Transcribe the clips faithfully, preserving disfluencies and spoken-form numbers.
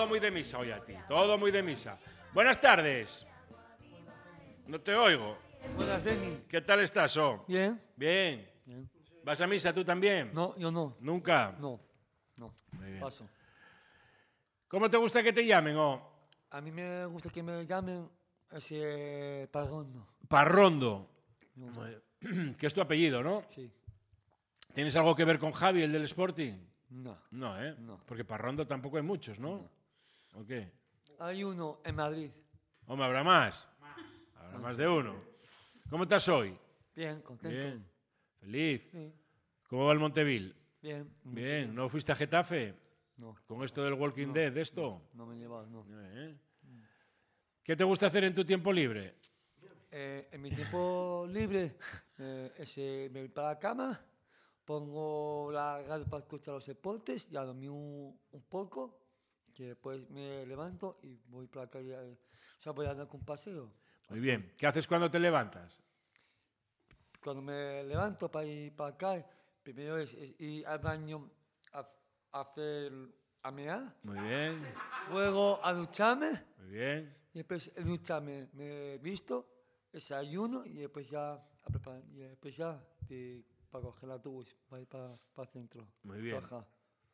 todo muy de misa hoy a ti, todo muy de misa. Buenas tardes. No te oigo. Buenas, Denny. ¿Qué tal estás, oh? Bien. Bien. Bien. ¿Vas a misa tú también? No, yo no. ¿Nunca? No, no. Muy bien. Paso. ¿Cómo te gusta que te llamen, oh? A mí me gusta que me llamen ese Parrondo. Parrondo. Me gusta. Que es tu apellido, ¿no? Sí. ¿Tienes algo que ver con Javi, el del Sporting? No. No, ¿eh? No. Porque Parrondo tampoco hay muchos, ¿no? ¿O qué? Hay uno en Madrid. Hombre, ¿habrá más? Habrá más de uno. ¿Cómo estás hoy? Bien, contento. Bien. ¿Feliz? Sí. ¿Cómo va el Monteville? Bien. Bien. ¿No fuiste a Getafe? No. ¿Con esto del Walking No, Dead, de esto? No, no me he llevado, no. ¿Eh? ¿Qué te gusta hacer en tu tiempo libre? Eh, en mi tiempo libre, eh, ese, me voy para la cama, pongo la radio para escuchar los deportes, ya dormí un, un poco, que después me levanto y voy para la calle, eh, o sea, voy a dar un paseo. Muy bien. ¿Qué haces cuando te levantas? Cuando me levanto para ir para acá, primero es, es ir al baño a, a hacer, a mear, Muy bien. luego a ducharme, Muy bien. y después de ducharme me visto, desayuno y después ya, a preparar, y después ya te, para coger el autobús, para ir para, para el centro. Muy bien. Trabajar.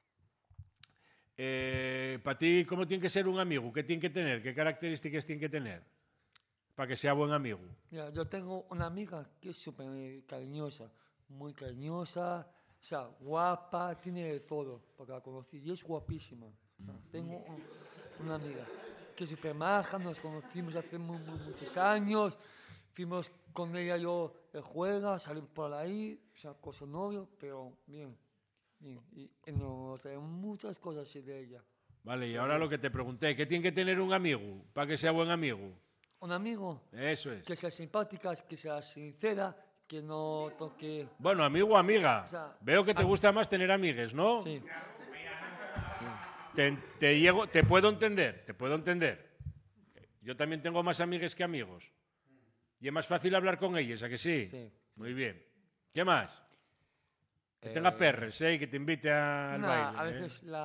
Eh, para ti, ¿cómo tiene que ser un amigo? ¿Qué tiene que tener? ¿Qué características tiene que tener? Para que sea buen amigo. Mira, yo tengo una amiga que es súper cariñosa, muy cariñosa, o sea, guapa, tiene de todo, porque la conocí y es guapísima. O sea, tengo un- una amiga que es súper maja, nos conocimos hace mu- mu- muchos años, fuimos con ella yo de juega, salimos por ahí, o sea, con su novio, pero bien, bien. Y, y nos traemos muchas cosas así de ella. Vale, y ahora lo que te pregunté, ¿qué tiene que tener un amigo para que sea buen amigo? Un amigo Eso es. que sea simpática, que sea sincera, que no toque... Bueno, amigo o amiga. O sea, Veo que te am- gusta más tener amigues, ¿no? Sí. Te, te llego, te puedo entender, te puedo entender. Yo también tengo más amigues que amigos. Y es más fácil hablar con ellos, ¿a que sí? Sí. Muy bien. ¿Qué más? Que Eh, tenga perres, ¿eh? Y que te invite al Nah, baile. a ¿eh? veces la